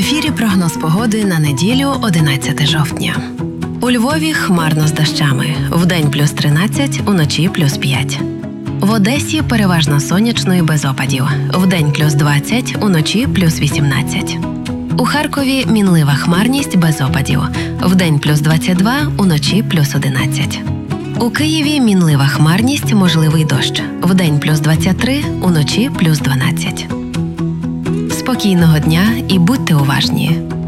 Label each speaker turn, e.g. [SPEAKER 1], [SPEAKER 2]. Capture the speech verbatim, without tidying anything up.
[SPEAKER 1] ефірі прогноз погоди на неділю, одинадцяте жовтня. У Львові хмарно з дощами. Вдень плюс тринадцять, уночі плюс п'ять. В Одесі переважно сонячно і без опадів. Вдень плюс двадцять, уночі плюс вісімнадцять. У Харкові мінлива хмарність без опадів. Вдень плюс двадцять два, уночі плюс одинадцять. У Києві мінлива хмарність, можливий дощ. Вдень плюс двадцять три, уночі плюс дванадцять. Спокійного дня і будьте уважні.